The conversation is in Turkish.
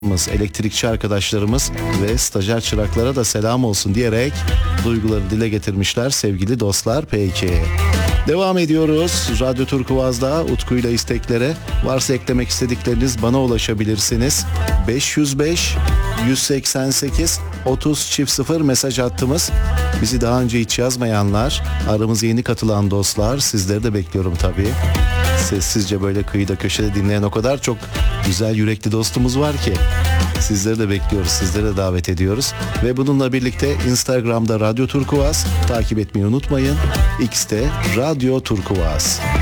elektrikçi arkadaşlarımız ve stajyer çıraklara da selam olsun diyerek duyguları dile getirmişler sevgili dostlar. Peki. Devam ediyoruz. Radyo Turkuaz'da Utku'yla isteklere. Varsa eklemek istedikleriniz bana ulaşabilirsiniz. 505 188 30 mesaj hattımız. Bizi daha önce hiç yazmayanlar, aramıza yeni katılan dostlar, sizleri de bekliyorum tabii. Sessizce böyle kıyıda köşede dinleyen o kadar çok güzel yürekli dostumuz var ki sizleri de bekliyoruz, sizleri de davet ediyoruz. Ve bununla birlikte Instagram'da Radyo Turkuaz takip etmeyi unutmayın. X'te Radyo Turkuaz.